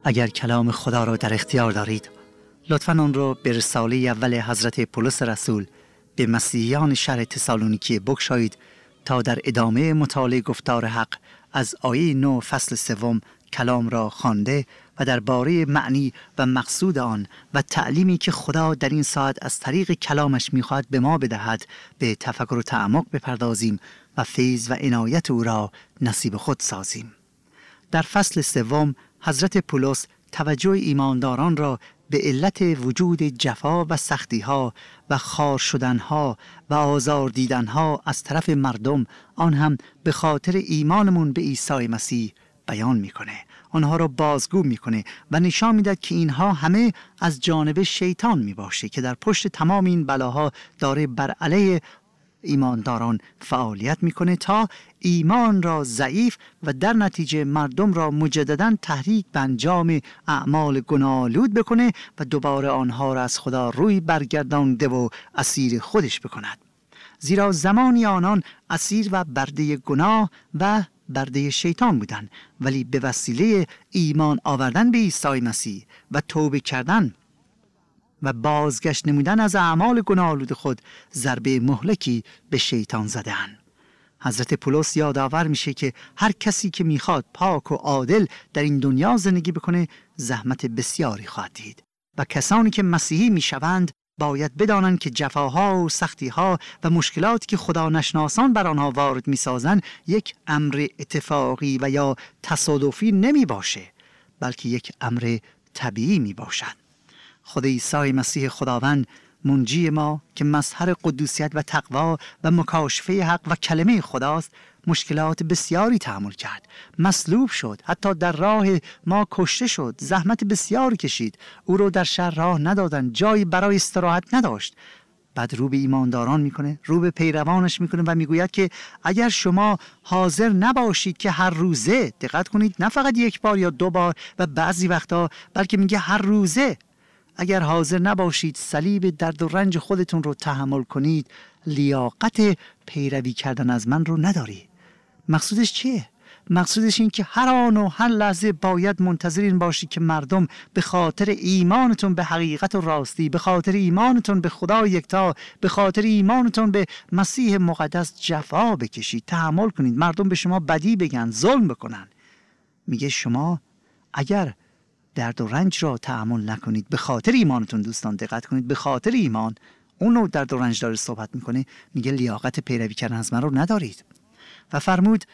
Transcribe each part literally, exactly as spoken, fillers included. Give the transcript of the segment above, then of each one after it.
اگر کلام خدا را در اختیار دارید، لطفاً آن را به رساله اول حضرت پولس رسول به مسیحیان شهر تسالونیکی بگشایید تا در ادامه مطالعه گفتار حق از آیه نه فصل سوم کلام را خوانده و درباره معنی و مقصود آن و تعلیمی که خدا در این ساعت از طریق کلامش می‌خواهد به ما بدهد به تفکر و تعمق بپردازیم و فیض و عنایت او را نصیب خود سازیم. در فصل سوم حضرت پولس توجه ایمانداران را به علت وجود جفا و سختی‌ها و خار شدن‌ها و آزار دیدن‌ها از طرف مردم، آن هم به خاطر ایمانمون به عیسی مسیح بیان میکنه. آنها را بازگو میکنه و نشان میدهد که اینها همه از جانب شیطان میباشه که در پشت تمام این بلاها داره بر علیه ایمانداران فعالیت میکنه تا ایمان را ضعیف و در نتیجه مردم را مجددا تحریک به انجام اعمال گناه‌آلود بکنه و دوباره آنها را از خدا روی برگردانده و اسیر خودش بکند. زیرا زمانی آنان اسیر و برده گناه و برده شیطان بودند، ولی به وسیله ایمان آوردن به عیسی مسیح و توبه کردن و بازگشت نمودن از اعمال گناه‌آلود خود ضربه مهلکی به شیطان زدن. حضرت پولس یادآور میشه که هر کسی که میخواد پاک و عادل در این دنیا زندگی بکنه زحمت بسیاری خواهد دید و کسانی که مسیحی میشوند باید بدانند که جفاها و سختیها و مشکلاتی که خدا نشناسان بر آنها وارد میسازند یک امر اتفاقی و یا تصادفی نمی باشه، بلکه یک امر طبیعی می باشد. خدا عیسی مسیح خداوند منجی ما که مظهر قدوسیت و تقوا و مکاشفه حق و کلمه خداست مشکلات بسیاری تحمل کرد، مصلوب شد، حتی در راه ما کشته شد، زحمت بسیاری کشید، او رو در شهر راه ندادن، جایی برای استراحت نداشت. بعد رو به ایمانداران میکنه، رو به پیروانش میکنه و میگوید که اگر شما حاضر نباشید که هر روزه، دقت کنید، نه فقط یک بار یا دو بار و بعضی وقتا، بلکه میگه هر روزه، اگر حاضر نباشید صلیب درد و رنج خودتون رو تحمل کنید، لیاقت پیروی کردن از من رو نداری. مقصودش چیه؟ مقصودش این که هر آن و هر لحظه باید منتظرین باشی که مردم به خاطر ایمانتون به حقیقت و راستی، به خاطر ایمانتون به خدا یکتا، به خاطر ایمانتون به مسیح مقدس جفا بکشید، تحمل کنید، مردم به شما بدی بگن، ظلم بکنن. میگه شما اگر درد و رنج را تحمل نکنید به خاطر ایمانتون، دوستان دقت کنید، به خاطر ایمان، اونو درد و رنج داره صحبت میکنه، میگه لیاقت پیروی کردن از من رو ندارید. و فرمود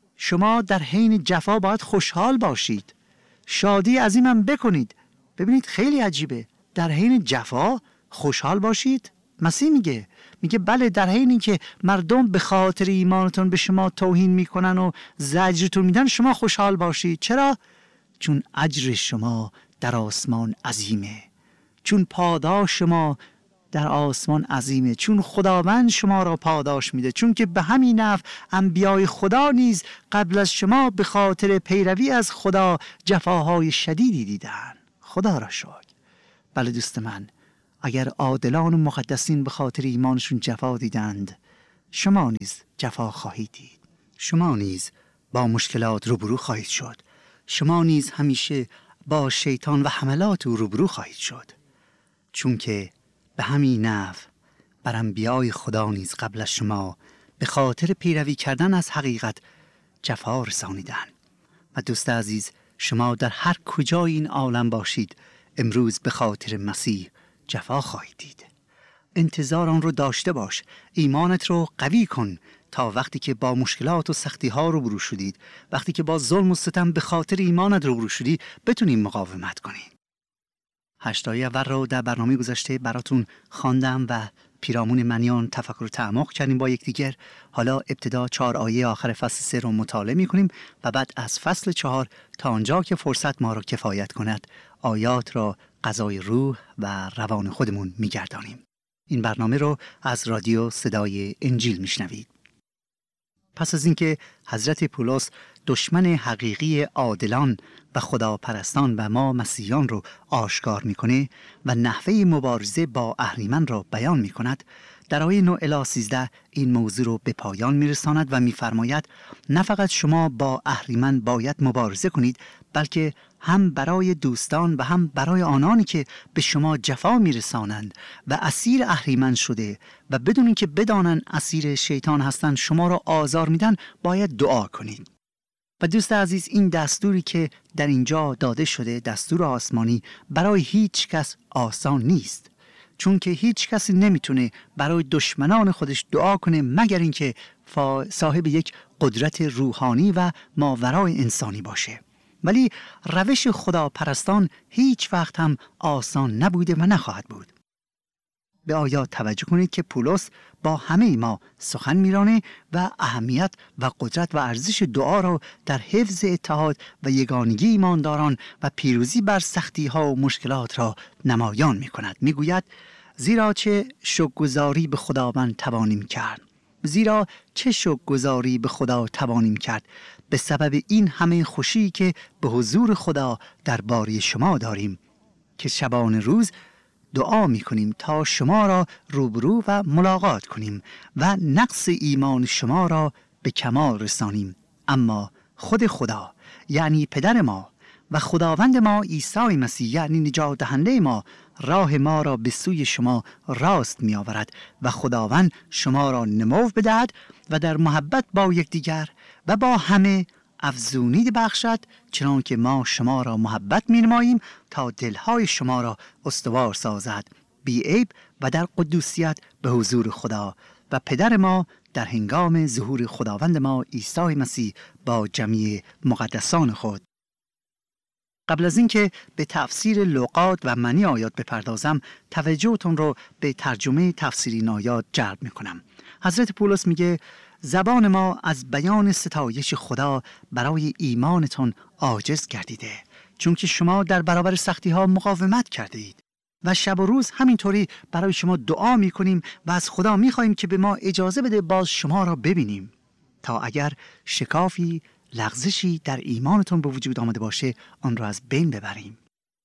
شما در حین جفا باید خوشحال باشید، شادی عظیمم بکنید. ببینید خیلی عجیبه، در حین جفا خوشحال باشید. مسیح میگه میگه بله، در حینی که مردم به خاطر ایمانتون به شما توهین میکنن و زجرتون میدن شما خوشحال باشید. چرا؟ چون اجر شما در آسمان عظیمه، چون پاداش شما در آسمان عظیمه، چون خداوند شما را پاداش میده، چون که به همین نحو انبیای خدا نیز قبل از شما به خاطر پیروی از خدا جفاهای شدیدی دیدن. خدا را شکر. بله دوست من، اگر عادلان و مقدسین به خاطر ایمانشون جفا دیدند، شما نیز جفا خواهید دید. شما نیز با مشکلات روبرو خواهید شد. شما نیز همیشه با شیطان و حملات او روبرو خواهید شد، چون که به همین نحو بر انبیای خدا نیز قبل از شما به خاطر پیروی کردن از حقیقت جفا رسانیدن. و دوست عزیز، شما در هر کجای این عالم باشید امروز به خاطر مسیح جفا خواهید دید. انتظار آن رو داشته باش، ایمانت رو قوی کن تا وقتی که با مشکلات و سختی ها روبرو شدید، وقتی که با ظلم و ستم به خاطر ایمانت روبرو شدی، بتونیم مقاومت کنیم. هشتای اول رو در برنامه گذشته براتون خواندم و پیرامون منیان تفکر و تعمق کردیم با یکدیگر. حالا ابتدا چهار آیه آخر فصل سه رو مطالعه می‌کنیم و بعد از فصل چهار تا آنجا که فرصت ما رو کفایت کند آیات را غذای روح و روان خودمون می‌گردانیم. این برنامه رو از رادیو صدای انجیل میشنوید. پس از اینکه حضرت پولس دشمن حقیقی عادلان و خداپرستان و ما مسیحیان رو آشکار میکنه و نحوه مبارزه با اهریمن را بیان میکند، در آیه نه الی سیزده این موضوع رو به پایان میرساند و میفرماید نه فقط شما با اهریمن باید مبارزه کنید، بلکه هم برای دوستان و هم برای آنانی که به شما جفا میرسانند و اسیر اهریمن شده و بدون اینکه بدانند اسیر شیطان هستند شما را آزار میدن باید دعا کنید. و دوست عزیز، این دستوری که در اینجا داده شده، دستور آسمانی، برای هیچ کس آسان نیست، چون که هیچ کسی نمیتونه برای دشمنان خودش دعا کنه مگر اینکه صاحب یک قدرت روحانی و ماورای انسانی باشه. ولی روش خداپرستان هیچ وقت هم آسان نبوده و نخواهد بود. به آیات توجه کنید که پولس با همه ما سخن میرانه و اهمیت و قدرت و ارزش دعا را در حفظ اتحاد و یگانگی ایمانداران و پیروزی بر سختی ها و مشکلات را نمایان می کند. می گوید زیرا چه شکرگزاری به خداوند توانیم کرد. زیرا چه شکرگزاری به خدا توانیم کرد به سبب این همه خوشی که به حضور خدا در باری شما داریم که شبان روز دعا می کنیم تا شما را روبرو و ملاقات کنیم و نقص ایمان شما را به کمال رسانیم. اما خود خدا یعنی پدر ما و خداوند ما عیسی مسیح یعنی نجات دهنده ما راه ما را به سوی شما راست می آورد و خداوند شما را نمو بدهد و در محبت با یکدیگر و با همه افزونی بخشد، چنان که ما شما را محبت می نماییم تا دلهای شما را استوار سازد بی عیب و در قدوسیت به حضور خدا و پدر ما در هنگام ظهور خداوند ما عیسی مسیح با جمیع مقدسان خود. قبل از اینکه به تفسیر لغات و معنی آیات بپردازم، توجهتون رو به ترجمه تفسیری این آیات جلب میکنم. حضرت پولس میگه زبان ما از بیان ستایش خدا برای ایمانتون عاجز گردیده، چون که شما در برابر سختی ها مقاومت کرده اید و شب و روز همینطوری برای شما دعا میکنیم و از خدا میخواهیم که به ما اجازه بده باز شما را ببینیم تا اگر شکافی لغزشی در ایمانتون به وجود آمده باشه آن را از بین ببریم.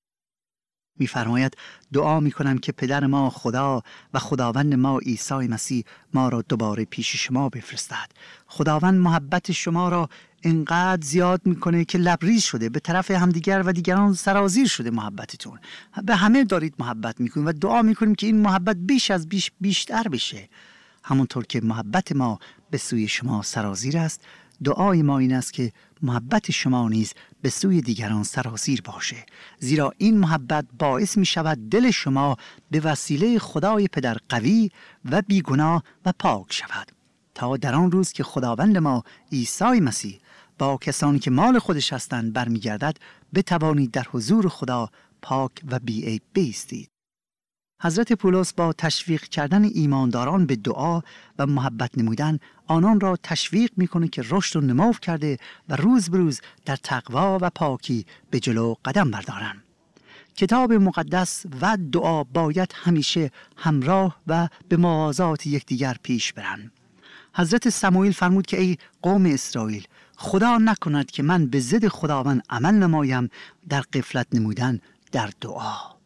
می‌فرماید دعا می‌کنم که پدر ما خدا و خداوند ما عیسی مسیح ما را دوباره پیش شما بفرستد. خداوند محبت شما را انقدر زیاد می‌کنه که لبریز شده، به طرف همدیگر و دیگران سرازیر شده محبتتون. به همه دارید محبت می‌کنید و دعا می‌کنیم که این محبت بیش از بیش بیشتر بشه. همونطور که محبت ما به سوی شما سرازیر است، دعای ما این است که محبت شما نیز به سوی دیگران سرازیر باشه، زیرا این محبت باعث می شود دل شما به وسیله خدای پدر قوی و بیگناه و پاک شود، تا در آن روز که خداوند ما عیسی مسیح با کسانی که مال خودش هستند برمیگردد بتوانید در حضور خدا پاک و بی‌عیب بایستید. حضرت پولس با تشویق کردن ایمانداران به دعا و محبت نمودن آنان را تشویق میکنه که رشد و نمو کرده و روز به روز در تقوا و پاکی به جلو قدم بردارن. کتاب مقدس و دعا باید همیشه همراه و به موازات یکدیگر پیش برن. حضرت سموئیل فرمود که ای قوم اسرائیل، خدا نکند که من به ضد خداوند عمل نمایم در غفلت نمودن در دعا.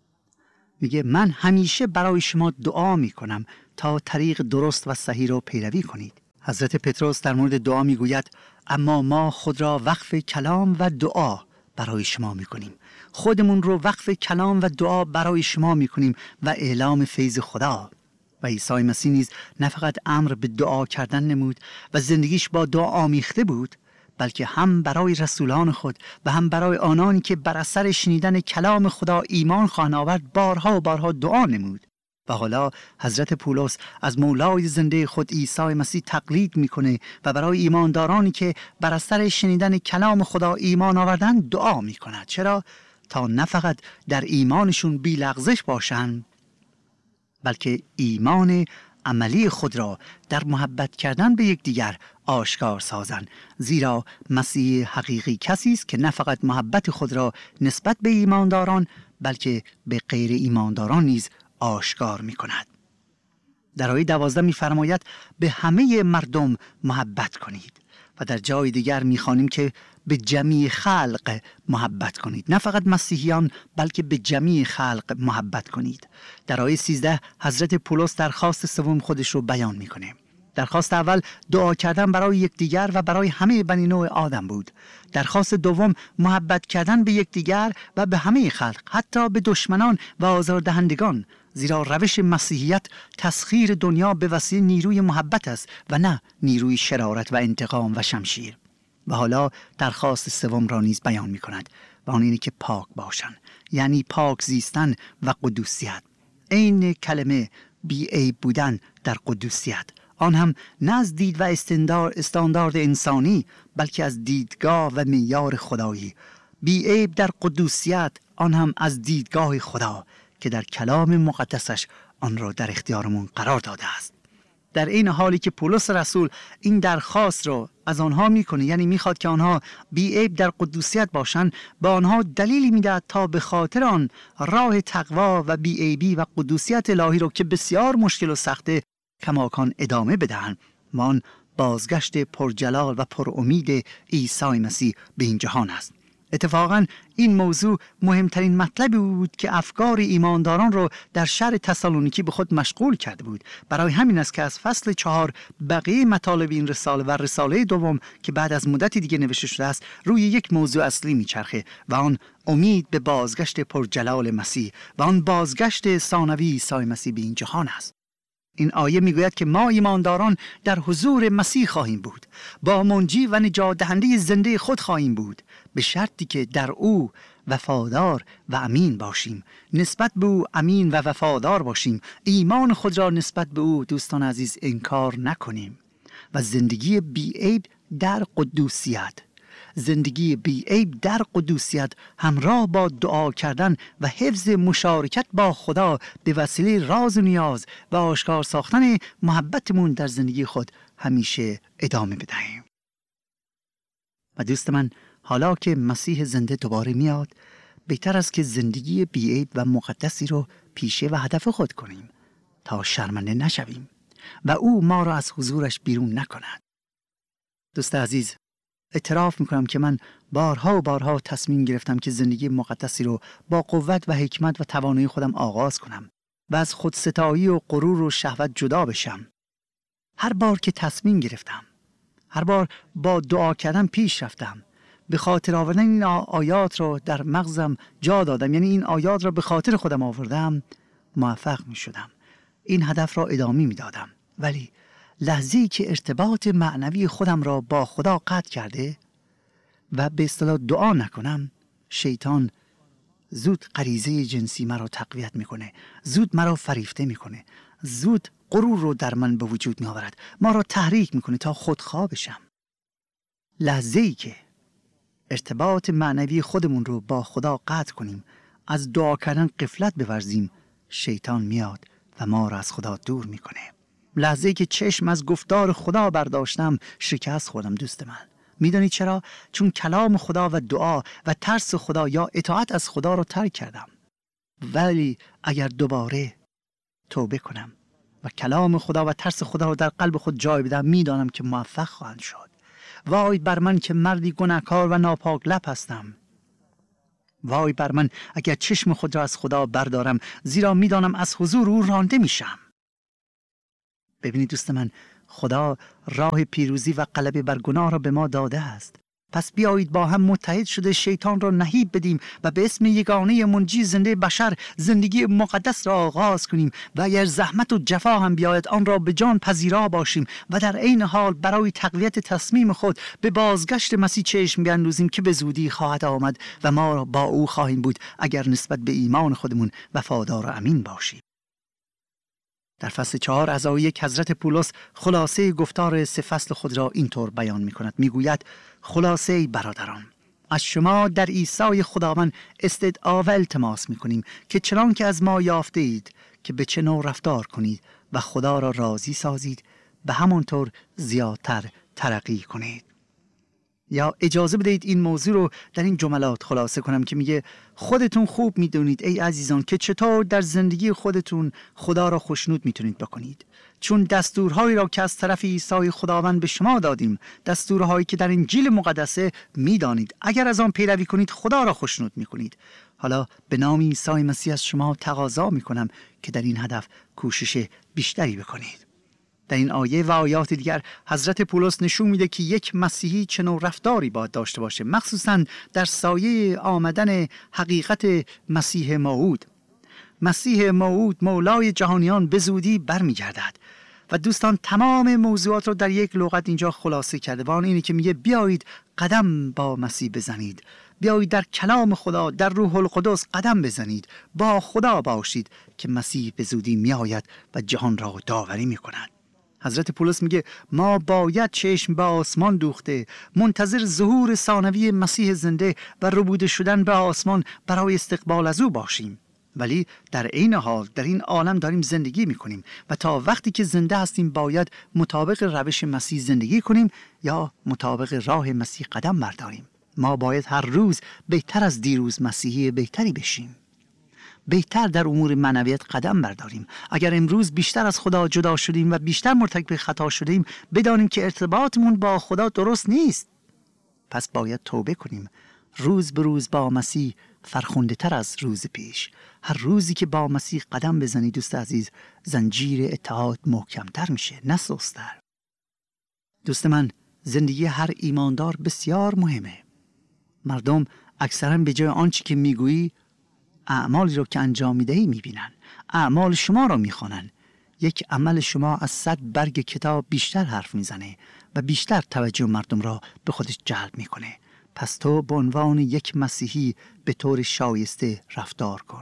میگه من همیشه برای شما دعا میکنم تا طریق درست و صحیح رو پیروی کنید. حضرت پتروس در مورد دعا میگوید اما ما خود را وقف کلام و دعا برای شما میکنیم. خودمون رو وقف کلام و دعا برای شما میکنیم و اعلام فیض خدا. و عیسی مسیح نیز نه فقط امر به دعا کردن نمود و زندگیش با دعا آمیخته بود، بلکه هم برای رسولان خود و هم برای آنانی که بر اثر شنیدن کلام خدا ایمان خواهند آورد بارها و بارها دعا نمود. و حالا حضرت پولس از مولای زنده خود عیسی مسیح تقلید میکنه و برای ایماندارانی که بر اثر شنیدن کلام خدا ایمان آوردن دعا میکنه. چرا؟ تا نه فقط در ایمانشون بی لغزش باشن، بلکه ایمان عملی خود را در محبت کردن به یکدیگر آشکار سازند. زیرا مسیح حقیقی کسی است که نه فقط محبت خود را نسبت به ایمانداران بلکه به غیر ایمانداران نیز آشکار می کند. در آیه دوازده می فرماید به همه مردم محبت کنید و در جای دیگر می‌خوانیم که به جمیع خلق محبت کنید. نه فقط مسیحیان بلکه به جمیع خلق محبت کنید. در آیه سیزده حضرت پولس درخواست سوم خودش رو بیان می‌کنه. درخواست اول دعا کردن برای یکدیگر و برای همه بنی نوع آدم بود. درخواست دوم محبت کردن به یکدیگر و به همه خلق، حتی به دشمنان و آزاردهندگان، زیرا روش مسیحیت تسخیر دنیا به وسیله نیروی محبت است و نه نیروی شرارت و انتقام و شمشیر. و حالا درخواست سوم را نیز بیان می کند و آن اینه که پاک باشند، یعنی پاک زیستن و قدوسیت. عین کلمه بی عیب بودن در قدوسیت، آن هم نه از دید و استاندارد انسانی بلکه از دیدگاه و معیار خدایی. بی عیب در قدوسیت، آن هم از دیدگاه خدا که در کلام مقدسش آن را در اختیارمون قرار داده است. در این حالی که پولس رسول این درخواست را از آنها میکنه، یعنی میخواد که آنها بی عیب در قدوسیت باشند، با آنها دلیلی میدهد تا به خاطر آن راه تقوا و بی عیبی و قدوسیت الهی رو که بسیار مشکل و سخته کماکان ادامه بدهند و آن بازگشت پرجلال و پر امید عیسی مسیح به این جهان است. اتفاقاً این موضوع مهمترین مطلبی بود که افکار ایمانداران رو در شهر تسالونیکی به خود مشغول کرده بود. برای همین است که از فصل چهار بقیه مطالب این رساله و رساله دوم که بعد از مدتی دیگه نوشته شده است روی یک موضوع اصلی میچرخه و آن امید به بازگشت پرجلال مسیح و آن بازگشت ثانوی عیسی مسیح به این جهان است. این آیه میگوید که ما ایمانداران در حضور مسیح خواهیم بود، با منجی و نجات دهنده زنده خود خواهیم بود، به شرطی که در او وفادار و امین باشیم. نسبت به او امین و وفادار باشیم، ایمان خود را نسبت به او دوستان عزیز انکار نکنیم و زندگی بی عیب در قدوسیت زندگی بی عیب در قدوسیت همراه با دعا کردن و حفظ مشارکت با خدا به وسیله راز و نیاز و آشکار ساختن محبتمون در زندگی خود همیشه ادامه بدهیم. و دوست من، حالا که مسیح زنده دوباره میاد، بهتر است که زندگی بی عیب و مقدسی رو پیشه و هدف خود کنیم تا شرمنده نشویم و او ما را از حضورش بیرون نکند. دوست عزیز، اعتراف میکنم که من بارها و بارها تصمیم گرفتم که زندگی مقدسی رو با قوت و حکمت و توانایی خودم آغاز کنم و از خودستایی و غرور و شهوت جدا بشم. هر بار که تصمیم گرفتم، هر بار با دعا کردن پیش رفتم، به خاطر آوردن این آیات رو در مغزم جا دادم، یعنی این آیات رو به خاطر خودم آوردم، موفق می شدم. این هدف را ادامه می دادم. ولی لحظه‌ای که ارتباط معنوی خودم را با خدا قطع کرده و به اصطلاح دعا نکنم، شیطان زود غریزه جنسی مرا تقویت میکنه، زود مرا فریفته میکنه، زود غرور رو در من به وجود می آورد، ما را تحریک میکنه تا خودخواه بشم. لحظه‌ای که ارتباط معنوی خودمون رو با خدا قطع کنیم، از دعا کردن غفلت بورزیم، شیطان میاد و ما را از خدا دور میکنه. لحظه‌ای که چشم از گفتار خدا برداشتم، شکست خوردم دوست من. میدونید چرا؟ چون کلام خدا و دعا و ترس خدا یا اطاعت از خدا رو ترک کردم. ولی اگر دوباره توبه کنم و کلام خدا و ترس خدا رو در قلب خود جای بدم، میدانم که موفق خواهم شد. وای بر من که مردی گناهکار و ناپاک لب هستم. وای بر من اگر چشم خود را از خدا بردارم، زیرا میدانم از حضور او رانده میشم. ببینید دوست من، خدا راه پیروزی و غلبه بر گناه را به ما داده است. پس بیایید با هم متحد شده شیطان را نهیب بدیم و به اسم یگانه منجی زنده بشر زندگی مقدس را آغاز کنیم و اگر زحمت و جفا هم بیاید آن را به جان پذیرا باشیم و در عین حال برای تقویت تصمیم خود به بازگشت مسیح چشم بیندازیم که به زودی خواهد آمد و ما با او خواهیم بود اگر نسبت به ایمان خودمون وفادار و امین باشیم. در فصل چهار از آیه یک حضرت پولس خلاصه گفتار سه فصل خود را اینطور بیان می کند. می گوید: خلاصه برادران، از شما در عیسی خداوند استدعا و التماس می کنیم که چنان که از ما یافته اید که به چه نوع رفتار کنید و خدا را راضی سازید، به همانطور زیادتر ترقی کنید. یا اجازه بدهید این موضوع رو در این جملات خلاصه کنم که میگه خودتون خوب میدونید ای عزیزان که چطور در زندگی خودتون خدا را خوشنود میتونید بکنید، چون دستورهایی را که از طرف عیسی خداوند به شما دادیم، دستورهایی که در انجیل مقدسه میدانید، اگر از آن پیروی کنید خدا را خوشنود میکنید. حالا به نام عیسی مسیح از شما تقاضا میکنم که در این هدف کوشش بیشتری بکنید. در این آیه و آیات دیگر حضرت پولس نشون میده که یک مسیحی چه نوع رفتاری باید داشته باشه، مخصوصاً در سایه آمدن حقیقت مسیح موعود. مسیح موعود مولای جهانیان به زودی برمیگردد و دوستان تمام موضوعات رو در یک لغت اینجا خلاصه کرده و آن اینه که میگه بیایید قدم با مسیح بزنید، بیایید در کلام خدا، در روح القدس قدم بزنید، با خدا باشید که مسیح به زودی میآید و جهان را داوری میکند. حضرت پولس میگه ما باید چشم به آسمان دوخته منتظر ظهور ثانوی مسیح زنده و ربوده شدن به آسمان برای استقبال از او باشیم. ولی در این حال در این عالم داریم زندگی میکنیم و تا وقتی که زنده هستیم باید مطابق روش مسیح زندگی کنیم یا مطابق راه مسیح قدم برداریم. ما باید هر روز بهتر از دیروز مسیحی بهتری بشیم، بهتر در امور معنویت قدم برداریم. اگر امروز بیشتر از خدا جدا شدیم و بیشتر مرتکب خطا شدیم، بدانیم که ارتباطمون با خدا درست نیست، پس باید توبه کنیم. روز به روز با مسیح فرخنده تر از روز پیش. هر روزی که با مسیح قدم بزنی دوست عزیز، زنجیر اتحاد محکمتر میشه، نه سست‌تر. دوست من، زندگی هر ایماندار بسیار مهمه. مردم اکثرا به جای آنچه که میگویی اعمالی رو که انجام میدهی میبینن، اعمال شما رو میخوانن. یک عمل شما از صد برگ کتاب بیشتر حرف میزنه و بیشتر توجه مردم را به خودش جلب میکنه. پس تو به عنوان یک مسیحی به طور شایسته رفتار کن.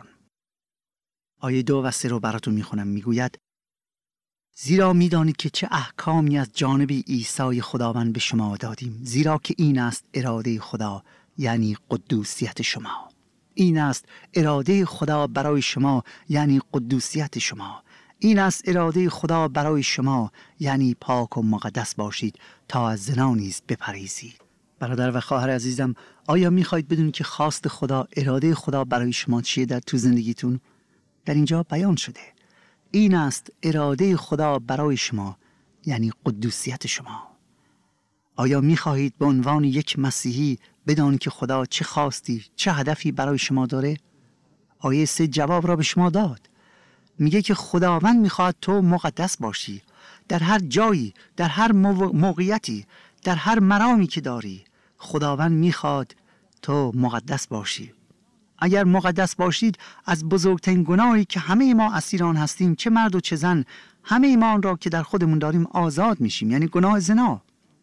آیه دو و سه رو براتون میخونم. میگوید زیرا میدانید که چه احکامی از جانب عیسی خداوند به شما دادیم، زیرا که این است اراده خدا، یعنی قدوسیت شما. این است اراده خدا برای شما، یعنی قدوسیت شما. این است اراده خدا برای شما، یعنی پاک و مقدس باشید تا از زنا نیز بپرهیزید. برادر و خواهر عزیزم، آیا میخواید بدونید که خواست خدا، اراده خدا برای شما چیه در تو زندگیتون؟ در اینجا بیان شده. این است اراده خدا برای شما، یعنی قدوسیت شما. آیا میخواهید به عنوان یک مسیحی بدانید که خدا چه خواستی، چه هدفی برای شما داره؟ آیه سه جواب را به شما داد. میگه که خداوند میخواد تو مقدس باشی در هر جایی، در هر موقعیتی، در هر مرامی که داری. خداوند میخواد تو مقدس باشی. اگر مقدس باشید، از بزرگترین گناهی که همه ما اسیران هستیم، چه مرد و چه زن، همه ما آن را که در خودمون داریم آزاد میشیم، یعنی گناه زنا.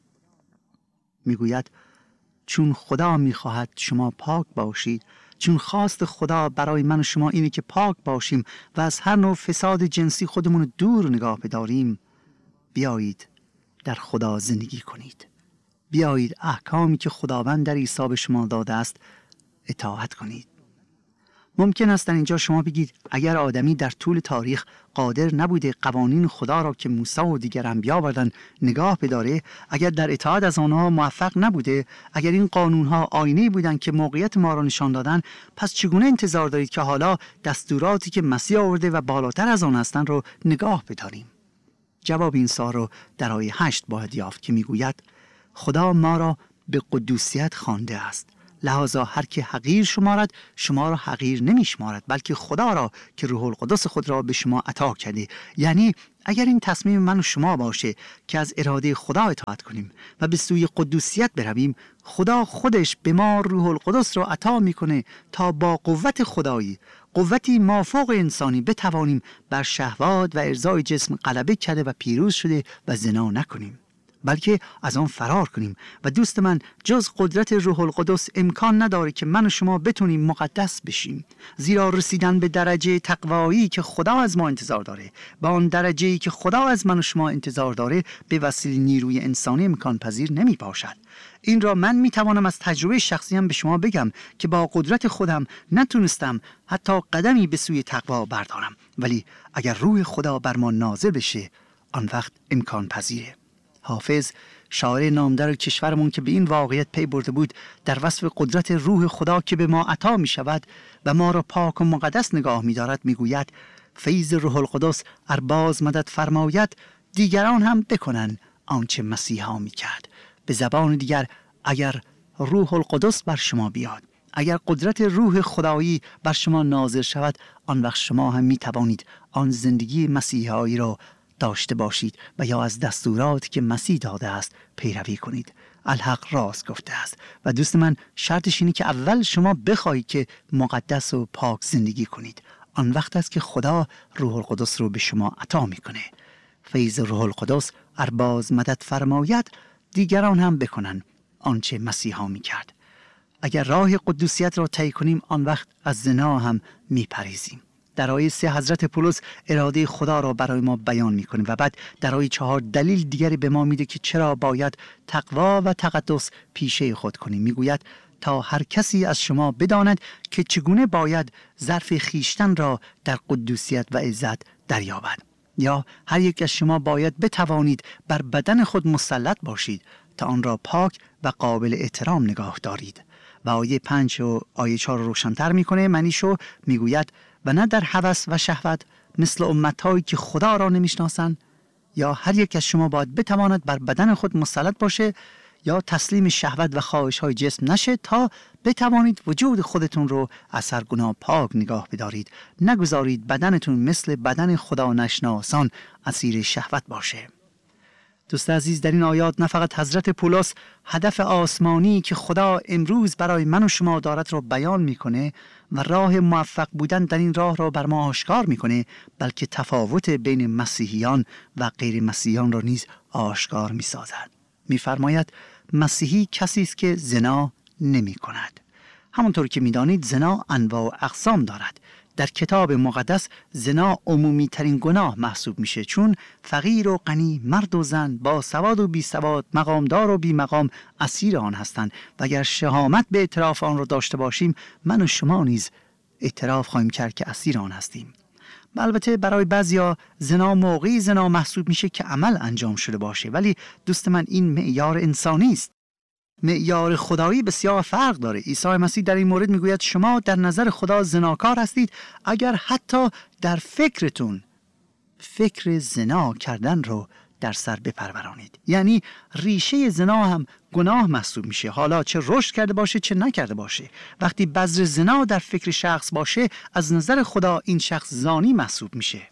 میگوید چون خدا میخواهد شما پاک باشید، چون خواست خدا برای من و شما اینه که پاک باشیم و از هر نوع فساد جنسی خودمون رو دور نگاه بداریم، بیایید در خدا زندگی کنید. بیایید احکامی که خداوند در عیسی به شما داده است اطاعت کنید. ممکن است در اینجا شما بگید اگر آدمی در طول تاریخ قادر نبوده قوانین خدا را که موسی و دیگر انبیا آوردن نگاه بداره، اگر در اطاعت از آنها موفق نبوده، اگر این قانونها آینه‌ای بودن که موقعیت ما را نشان دادن، پس چگونه انتظار دارید که حالا دستوراتی که مسیح آورده و بالاتر از آن هستند رو نگاه بداریم؟ جواب این سوال رو در آیه هشت باید یافت که میگوید خدا ما را به قدوسیت خوانده است، لحاظا هر که حقیر شمارد شما را حقیر نمی شمارد، بلکه خدا را که روح القدس خود را به شما عطا کرده. یعنی اگر این تصمیم من و شما باشه که از اراده خدا اطاعت کنیم و به سوی قدوسیت برویم، خدا خودش به ما روح القدس را عطا میکنه تا با قوت خدایی، قوتی مافوق انسانی، بتوانیم بر شهوات و ارضای جسم غلبه کرده و پیروز شده و زنا نکنیم، بلکه از آن فرار کنیم. و دوست من، جز قدرت روح القدس امکان نداره که من و شما بتونیم مقدس بشیم، زیرا رسیدن به درجه تقوایی که خدا از ما انتظار داره، با آن درجه‌ای که خدا از من و شما انتظار داره، به وسیله نیروی انسانی امکان پذیر نمی باشد. این را من می توانم از تجربه شخصیم به شما بگم که با قدرت خودم نتونستم حتی قدمی به سوی تقوا بردارم، ولی اگر روح خدا بر ما نازل بشه، آن وقت امکان پذیره. حافظ شاعر نامدار کشورمون که به این واقعیت پی برده بود در وصف قدرت روح خدا که به ما عطا می شود و ما را پاک و مقدس نگاه می دارد می گوید فیض روح القدس ار باز مدد فرماید دیگران هم بکنن آنچه مسیحا می کرد. به زبان دیگر اگر روح القدس بر شما بیاد، اگر قدرت روح خدایی بر شما نازل شود، آن وقت شما هم می توانید آن زندگی مسیحایی را داشته باشید و یا از دستورات که مسیح داده است پیروی کنید. الحق راست گفته است و دوست من شرطش اینه که اول شما بخواهید که مقدس و پاک زندگی کنید. آن وقت است که خدا روح القدس رو به شما عطا میکنه. فیض روح القدس ار باز مدد فرماید دیگران هم بکنن آنچه مسیحا میکرد. اگر راه قدوسیت را طی کنیم آن وقت از زنا هم میپریزیم. در آیه سه حضرت پولس اراده خدا را برای ما بیان میکنه و بعد در آیه چهار دلیل دیگری به ما میده که چرا باید تقوا و تقدس پیشه خود کنیم. میگوید تا هر کسی از شما بداند که چگونه باید ظرف خیشتن را در قدوسیت و عزت دریابد. یا هر یک از شما باید بتوانید بر بدن خود مسلط باشید تا آن را پاک و قابل احترام نگاه دارید. و آیه پنج و آیه چهار رو روشن‌تر میکنه. معنیشو میگوید و نه در هوس و شهوت مثل امتهایی که خدا را نمیشناسند. یا هر یک از شما باید بتواند بر بدن خود مسلط باشه یا تسلیم شهوت و خواهش‌های جسم نشه تا بتوانید وجود خودتون رو از هر گناه پاک نگاه بدارید. نگذارید بدنتون مثل بدن خدا نشناسان اسیر شهوت باشه. دوست عزیز، در این آیات نه فقط حضرت پولس هدف آسمانی که خدا امروز برای من و شما دارد را بیان میکنه و راه موفق بودن در این راه را بر ما آشکار میکنه، بلکه تفاوت بین مسیحیان و غیر مسیحیان را نیز آشکار میسازد. میفرماید مسیحی کسی است که زنا نمی کند. همونطور که میدانید زنا انواع و اقسام دارد. در کتاب مقدس زنا عمومی ترین گناه محسوب میشه، چون فقیر و غنی، مرد و زن، با سواد و بی سواد، مقامدار و بی مقام اسیر آن هستند و اگر شهامت به اعتراف آن را داشته باشیم من و شما نیز اعتراف خواهیم کرد که اسیر آن هستیم. البته برای بعضیا زنا موقعی زنا محسوب میشه که عمل انجام شده باشه، ولی دوست من این معیار انسانی است. معیار خدایی بسیار فرق داره. عیسی مسیح در این مورد میگوید شما در نظر خدا زناکار هستید اگر حتی در فکرتون فکر زنا کردن رو در سر بپرورانید. یعنی ریشه زنا هم گناه محسوب میشه، حالا چه رشد کرده باشه چه نکرده باشه. وقتی بذر زنا در فکر شخص باشه از نظر خدا این شخص زانی محسوب میشه.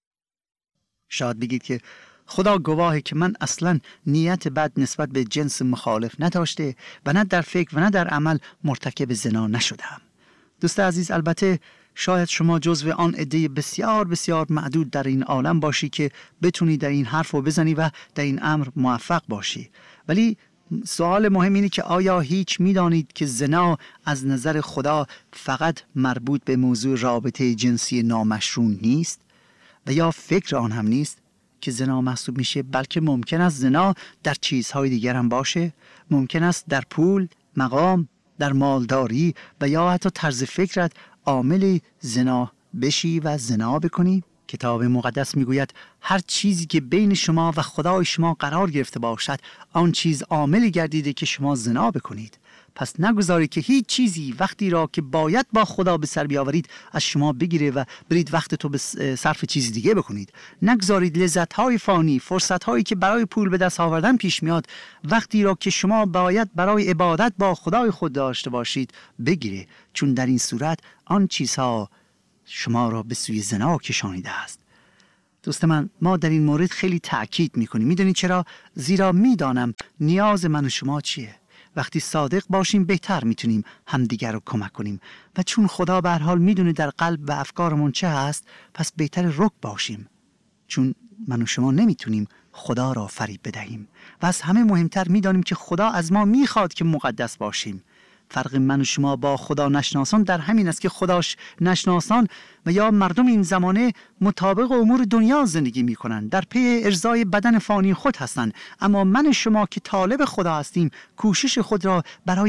شاید بگید که خدا گواهه که من اصلا نیت بد نسبت به جنس مخالف نداشته و نه در فکر و نه در عمل مرتکب زنا نشدم. دوست عزیز، البته شاید شما جزو آن عده بسیار بسیار معدود در این عالم باشی که بتونی در این حرف رو بزنی و در این امر موفق باشی، ولی سوال مهم اینه که آیا هیچ میدانید که زنا از نظر خدا فقط مربوط به موضوع رابطه جنسی نامشروع نیست و یا فکر آن هم نیست که زنا محسوب میشه، بلکه ممکن است زنا در چیزهای دیگر هم باشه. ممکن است در پول، مقام، در مالداری و یا حتی طرز فکرت عامل زنا بشی و زنا بکنی. کتاب مقدس میگوید هر چیزی که بین شما و خدای شما قرار گرفته باشد آن چیز عاملی گردیده که شما زنا بکنید. پس نگذارید که هیچ چیزی وقتی را که باید با خدا به سر بیاورید از شما بگیره و برید وقت تو به صرف چیز دیگه بکنید. نگذارید لذت‌های فانی، فرصت‌هایی که برای پول به دست آوردن پیش میاد وقتی را که شما باید برای عبادت با خدای خود داشته باشید بگیره، چون در این صورت آن چیزها شما را به سوی زنا کشانیده است. دوست من، ما در این مورد خیلی تأکید میکنیم. میدونید چرا؟ زیرا میدانم نیاز من و شما چیه. وقتی صادق باشیم بهتر میتونیم همدیگر رو کمک کنیم و چون خدا به هر حال میدونه در قلب و افکارمون چه هست، پس بهتر رک باشیم، چون من و شما نمیتونیم خدا را فریب بدهیم و از همه مهمتر میدانیم که خدا از ما میخواد که مقدس باشیم. فرق من و شما با خدا نشناسان در همین است که خداش نشناسان و یا مردم این زمانه مطابق امور دنیا زندگی می کنند، در پی ارضای بدن فانی خود هستند، اما من و شما که طالب خدا هستیم کوشش خود را برای